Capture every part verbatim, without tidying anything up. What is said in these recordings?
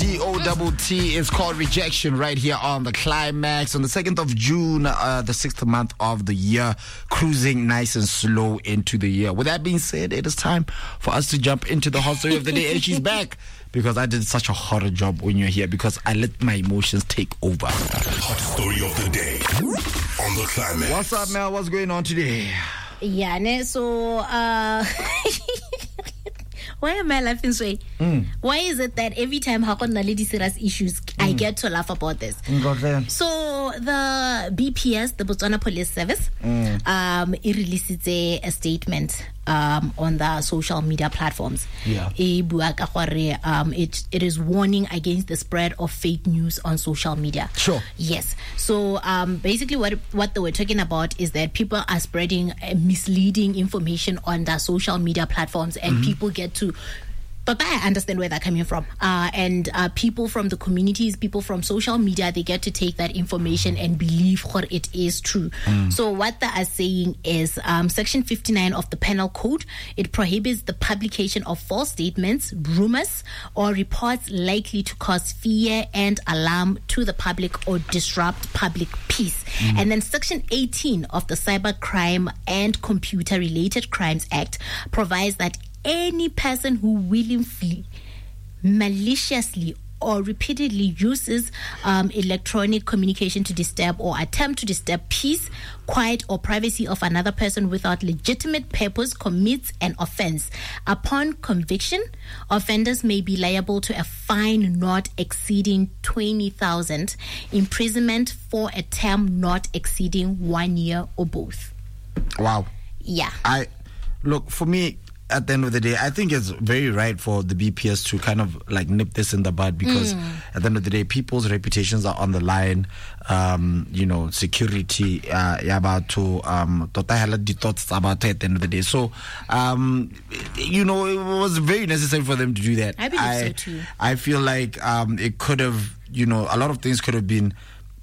D O T T. It's called Rejection right here on the Climax on the second of June, uh, the sixth month of the year, cruising nice and slow into the year. With that being said, it is time for us to jump into the hot story of the day, and she's back because I did such a horror job when you're here because I let my emotions take over. Hot story of the day on the Climax. What's up, Mel? What's going on today? Yeah, ne, so uh why am I laughing so? Mm. Why is it that every time I have lady serious issues, mm. I get to laugh about this? Mm, so the B P S, the Botswana Police Service, mm. um, it released a, a statement um, on the social media platforms. Yeah. Um, it it is warning against the spread of fake news on social media. Sure. Yes. So um, basically, what what they were talking about is that people are spreading uh, misleading information on the social media platforms, and mm-hmm. people get to. But I understand where they're coming from. Uh, and uh, people from the communities, people from social media, they get to take that information and believe what it is true. Mm. So what they are saying is um, Section fifty-nine of the Penal Code, it prohibits the publication of false statements, rumors, or reports likely to cause fear and alarm to the public or disrupt public peace. Mm. And then Section eighteen of the Cybercrime and Computer-Related Crimes Act provides that any person who willingly, maliciously, or repeatedly uses um, electronic communication to disturb or attempt to disturb peace, quiet, or privacy of another person without legitimate purpose commits an offense. Upon conviction, offenders may be liable to a fine not exceeding twenty thousand, imprisonment for a term not exceeding one year or both. Wow. Yeah. I look, for me, at the end of the day, I think it's very right for the B P S to kind of like nip this in the bud because mm. at the end of the day, people's reputations are on the line. Um, you know, security, uh, about to um, thoughts about it at the end of the day. So, um, you know, it was very necessary for them to do that. I believe I, so too. I feel like um, it could have, you know, a lot of things could have been,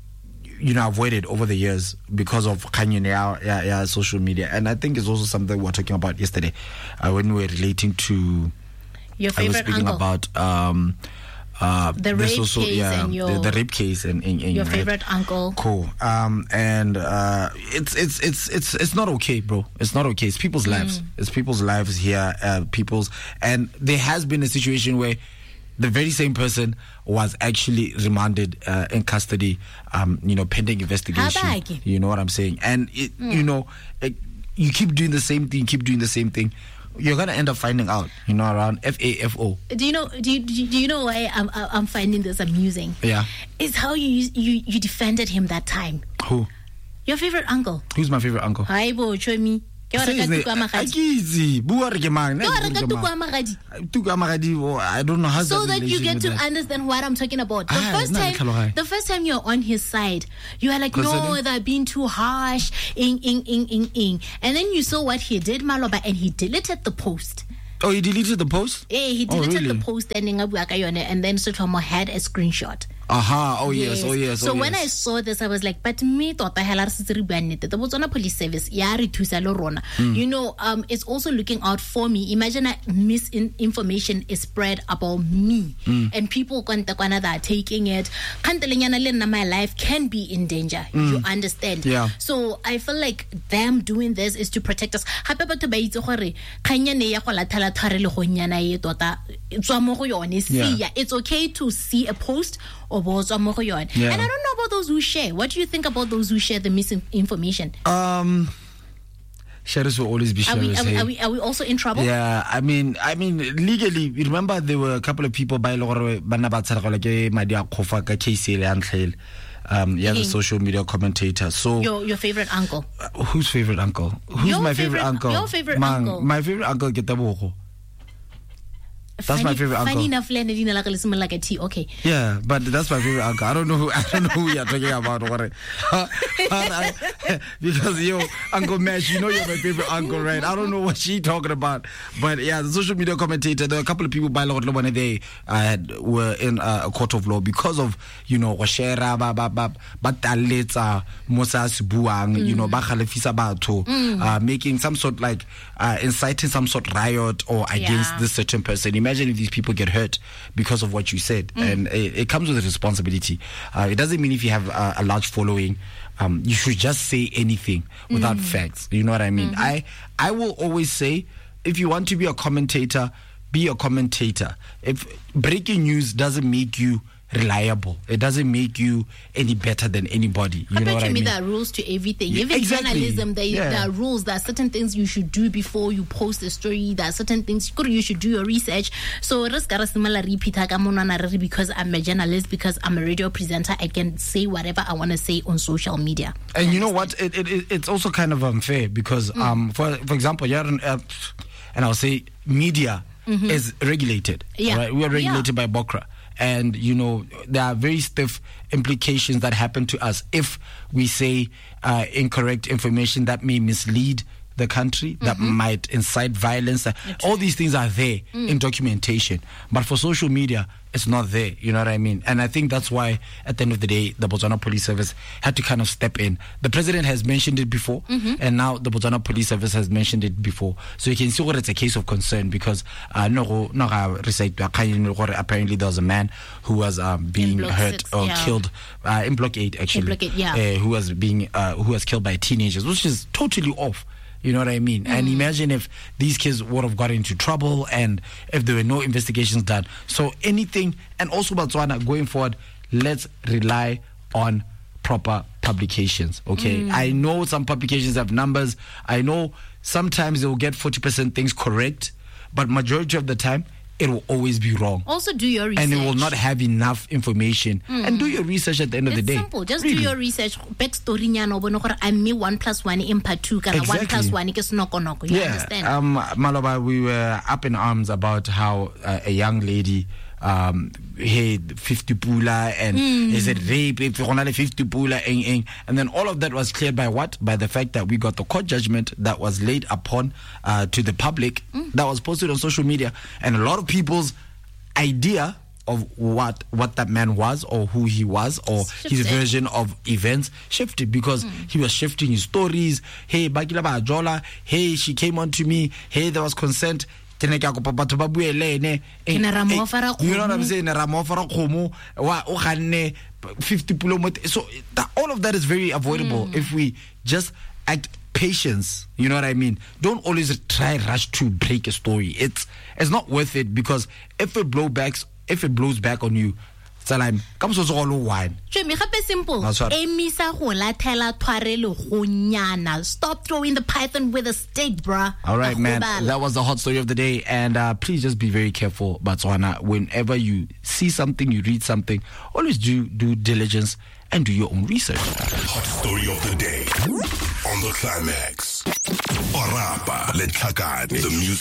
you know, avoided over the years because of yeah, yeah, yeah, social media. And I think it's also something we were talking about yesterday uh, when we were relating to your favorite I was speaking uncle. about um, uh, the rape also, case yeah, and your the, the rape case and, and, and your favorite rape. uncle. Cool. Um, and uh, it's it's it's it's it's not okay, bro. It's not okay. It's people's lives. Mm. It's people's lives here. Uh, people's and there has been a situation where the very same person was actually remanded uh, in custody, um, you know, pending investigation. You know what I'm saying? And, it, mm. you know, it, you keep doing the same thing, keep doing the same thing. You're going to end up finding out, you know, around F A F O. Do you know, do you, do you know why I'm, I'm finding this amusing? Yeah. It's how you, you, you defended him that time. Who? Your favorite uncle. Who's my favorite uncle? Hi, bo, show me. I don't know how. So that you get to understand what I'm talking about. The ah, first time, the first time you're on his side, you are like, no, they're being too harsh, ing, ing, ing, ing, ing. And then you saw what he did, Maloba, and he deleted the post. Oh, he deleted the post? Yeah, he deleted oh, really? the post, and then Sotomo had a screenshot. Aha, uh-huh. oh yes, yes, oh yes. So oh, when yes. I saw this, I was like, but me thought the hell are the Botswana Police Service, mm. you know, um, it's also looking out for me. Imagine a misinformation is spread about me, mm. and people that are taking it. My life can be in danger. Mm. You understand? Yeah. So I feel like them doing this is to protect us. Yeah. It's okay to see a post. Yeah. And I don't know about those who share. What do you think about those who share the misinformation? Um, sharers will always be sharers. Are we, are, we, are we also in trouble? Yeah, I mean, I mean, legally, remember there were a couple of people by Lore Banabatsaraka, Madia Kofa, K C L and Um, yeah, the social media commentator. So your your favorite uncle. Uh, whose favorite uncle? Who's your my favorite, favorite uncle? Your favorite Man, uncle. My favorite uncle Getabogo. That's funny, my favorite uncle. Funny enough, like a tea. Okay. Yeah, but that's my favorite uncle. I don't know who I don't know who you're talking about. Because yo, Uncle Mesh, you know you're my favorite uncle, right? I don't know what she's talking about. But yeah, the social media commentator, there are a couple of people by law when they uh, were in uh, a court of law because of, you know, Washera, Bataleta, Mosas Buang, you know, Bakhalefisa Bato, uh making some sort like uh, inciting some sort of riot or against yeah. this certain person. imagine if these people get hurt because of what you said. Mm. And it, it comes with a responsibility. Uh, it doesn't mean if you have a, a large following, um, you should just say anything without mm. facts. You know what I mean? Mm-hmm. I I will always say, if you want to be a commentator, be a commentator. If breaking news doesn't make you reliable, it doesn't make you any better than anybody. You I know bet what you I mean? There are rules to everything. Yeah, Even exactly. journalism, there, yeah. there are rules. There are certain things you should do before you post a story. There are certain things you should do your research. So because I'm a journalist, because I'm a radio presenter, I can say whatever I want to say on social media. And you know what? It, it, it's also kind of unfair because, mm. um, for for example, yeah, uh, and I'll say media mm-hmm. is regulated. Yeah. Right? We are regulated yeah. by BOCRA. And, you know, there are very stiff implications that happen to us if we say uh, incorrect information that may mislead the country, mm-hmm. that might incite violence. All these things are there mm. in documentation. But for social media, it's not there. You know what I mean? And I think that's why, at the end of the day, the Botswana Police Service had to kind of step in. The president has mentioned it before, mm-hmm. and now the Botswana Police Service has mentioned it before. So you can see what it's a case of concern because uh, no, no, apparently there was a man who was um, being hurt six, or yeah. killed uh, in Block eight, actually, in Block eight, yeah. uh, who was being uh, who was killed by teenagers, which is totally off. You know what I mean? Mm. And imagine if these kids would have got into trouble and if there were no investigations done. So anything, and also Botswana, going forward, let's rely on proper publications, okay? Mm. I know some publications have numbers. I know sometimes they will get forty percent things correct, but majority of the time, it will always be wrong. Also do your research. And it will not have enough information. Mm. And do your research at the end it's of the day. It's simple. Just really. do your research. Backstory nyana bono gore I me one plus one impact two kana exactly. one plus one ke snoko noko. You yeah. understand? Um, Maloba, we were up in arms about how uh, a young lady um had fifty pula and mm. he said rape fifty pula and then all of that was cleared by what? By the fact that we got the court judgment that was laid upon uh, to the public mm. that was posted on social media, and a lot of people's idea of what what that man was or who he was or shifted. His version of events shifted because mm. he was shifting his stories. Hey, Bakila Bajola, hey, she came on to me, hey, there was consent. You know what I'm saying? fifty So that, all of that is very avoidable mm. if we just act patience. You know what I mean? Don't always try rush to break a story. It's it's not worth it because if it blows back, if it blows back on you, Salam, come so all wine. Simple. Stop throwing the python with a stick, bruh. All right, man. That was the hot story of the day. And uh, please just be very careful, Botswana. Whenever you see something, you read something, always do due diligence and do your own research. Hot story of the day on the Climax. Orapa Letlhakane, the music.